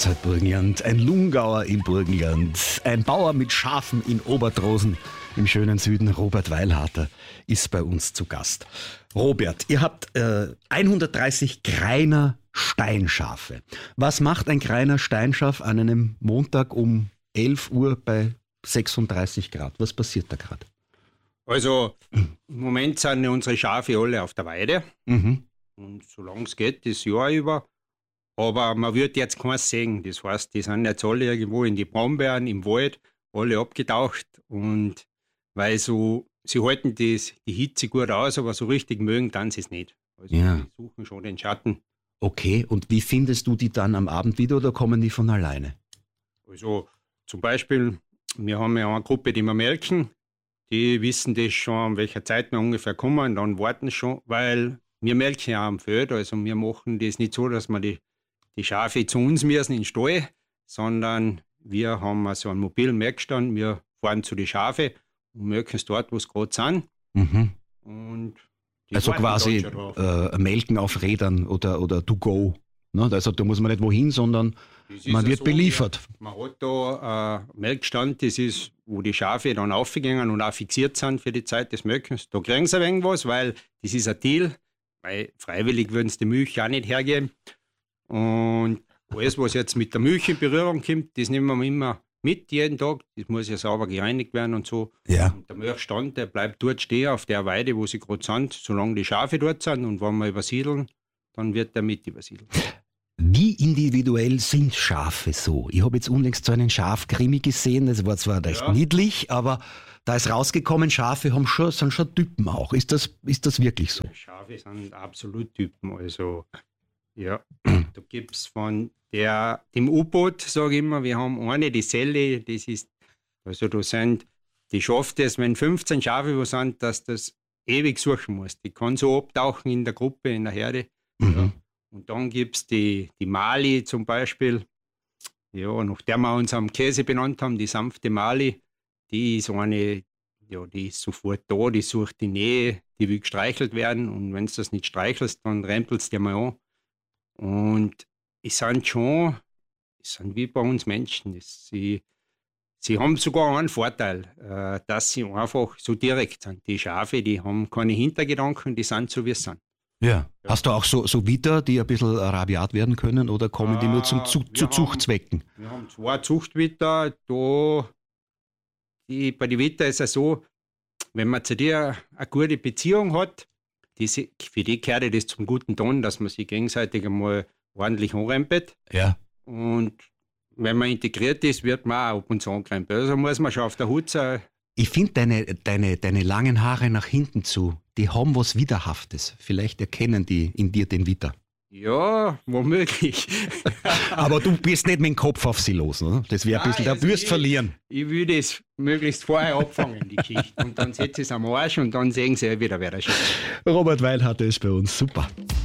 Nordzeitburgenland, ein Lungauer im Burgenland, ein Bauer mit Schafen in Obertrosen im schönen Süden. Robert Weilharter ist bei uns zu Gast. Robert, ihr habt 130 Greiner Steinschafe. Was macht ein Greiner Steinschaf an einem Montag um 11 Uhr bei 36 Grad? Was passiert da gerade? Also im Moment sind unsere Schafe alle auf der Weide. Mhm. Und solange es geht, das Jahr über. Aber man wird jetzt keins sehen. Das heißt, die sind jetzt alle irgendwo in die Brombeeren, im Wald, alle abgetaucht. Und weil so, sie halten die Hitze gut aus, aber so richtig mögen dann sie es nicht. Also Ja. die suchen schon den Schatten. Okay, und wie findest du die dann am Abend wieder oder kommen die von alleine? Also zum Beispiel, wir haben ja eine Gruppe, die wir melken. Die wissen das schon, an welcher Zeit wir ungefähr kommen, dann warten sie schon, weil wir melken ja am Feld. Also wir machen das nicht so, dass wir die Schafe zu uns müssen in den Stall, sondern wir haben also einen mobilen Melkstand. Wir fahren zu den Schafen und melken es dort, wo es gerade sind. Mhm. Und die Also warten quasi dort schon drauf. melken auf Rädern oder to go. Ne? Also da muss man nicht wohin, sondern Das ist man ja wird so, beliefert. Man hat da einen Melkstand, das ist, wo die Schafe dann aufgehen und auch fixiert sind für die Zeit des Melkens. Da kriegen sie ein wenig was, weil das ist ein Deal, weil freiwillig würden sie die Milch auch nicht hergeben. Und alles, was jetzt mit der Milch in Berührung kommt, das nehmen wir immer mit jeden Tag. Das muss ja sauber gereinigt werden und so. Ja. Und der Milchstand, der bleibt dort stehen auf der Weide, wo sie gerade sind, solange die Schafe dort sind. Und wenn wir übersiedeln, dann wird der mit übersiedelt. Wie individuell sind Schafe so? Ich habe jetzt unlängst so einen Schafkrimi gesehen, das war zwar recht niedlich, aber da ist rausgekommen, Schafe sind schon Typen auch. Ist das wirklich so? Schafe sind absolut Typen. Also, ja, da gibt es von dem U-Boot, sage ich immer, wir haben eine, die Selle, das ist, also da sind, die schafft es, wenn 15 Schafe wo sind, dass das ewig suchen muss. Die kann so abtauchen in der Gruppe, in der Herde. Mhm. Ja. Und dann gibt es die Mali zum Beispiel, ja, nach der wir uns am Käse benannt haben, die sanfte Mali, die ist eine, ja, die ist sofort da, die sucht die Nähe, die will gestreichelt werden und wenn du das nicht streichelst, dann rempelst du die mal an. Und es sind wie bei uns Menschen. Sie haben sogar einen Vorteil, dass sie einfach so direkt sind. Die Schafe, die haben keine Hintergedanken, die sind so, wie sie sind. Ja. Hast du auch so Witter, die ein bisschen rabiat werden können oder kommen die nur zu Zuchtzwecken? Wir haben 2 Zuchtwitter. Bei den Witter ist es so, wenn man zu dir eine gute Beziehung hat, für die gehört das zum guten Ton, dass man sich gegenseitig einmal ordentlich anrempelt. Ja. Und wenn man integriert ist, wird man auch ab und zu angerempelt. Also muss man schon auf der Hut sein. Ich finde deine langen Haare nach hinten zu, die haben was Widerhaftes. Vielleicht erkennen die in dir den Witter. Ja, womöglich. Aber du bist nicht mit dem Kopf auf sie los, oder? Das wäre ein bisschen, da wirst verlieren. Ich würde es möglichst vorher abfangen, die Geschichte. Und dann setze ich es am Arsch und dann sehen sie wieder, wer da steht. Robert Weilharter ist bei uns. Super.